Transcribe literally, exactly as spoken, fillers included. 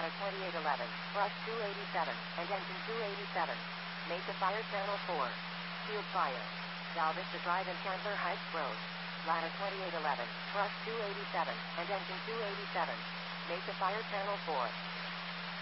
Ladder twenty-eight eleven, Brush two eighty-seven, and Engine two eighty-seven. Mesa Fire Channel four. Field Fire. Val Vista Drive and Chandler Heights Road. Ladder twenty-eight eleven, Brush two eighty-seven, and Engine two eighty-seven. Mesa Fire Channel four.